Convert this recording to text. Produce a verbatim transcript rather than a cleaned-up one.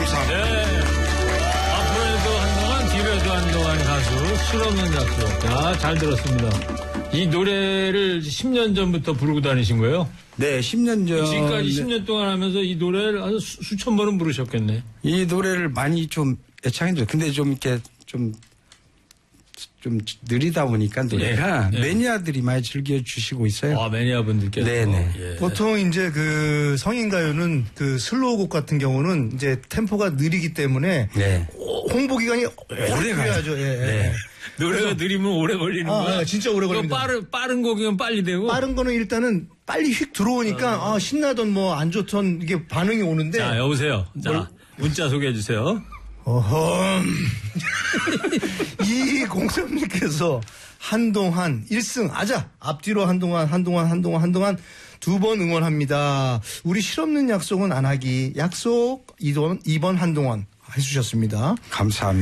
감사합니다. 네. 앞으로도 한동안, 뒤로도 한동안 가수, 실없는 약속. 아, 잘 들었습니다. 이 노래를 십 년 전부터 부르고 다니신 거예요? 네, 십 년 전. 지금까지 십 년 동안 하면서 이 노래를 한 수, 수천 번은 부르셨겠네. 이 노래를 많이 좀 애창해줘요. 근데 좀 이렇게 좀, 좀 느리다 보니까 노래가 예, 예. 매니아들이 많이 즐겨주시고 있어요. 아, 매니아분들께서. 네네. 예. 보통 이제 그 성인가요는 그 슬로우곡 같은 경우는 이제 템포가 느리기 때문에 네. 홍보 기간이 오래 가야죠. 가야죠. 예, 예. 네. 노래가 느리면 오래 걸리는 아, 거야. 아, 진짜 오래 걸립니다. 빠른, 빠른 곡이면 빨리 되고. 빠른 거는 일단은 빨리 휙 들어오니까 아, 신나던 뭐 안 좋던 이게 반응이 오는데. 자, 여보세요. 자, 뭘? 문자 소개해 주세요. 어흠. 이공삼님께서 한동안 일 승 아자 앞뒤로 한동안 한동안 한동안 한동안 두 번 응원합니다. 우리 실없는 약속은 안 하기 약속 이 번 한동안 해주셨습니다. 감사합니다.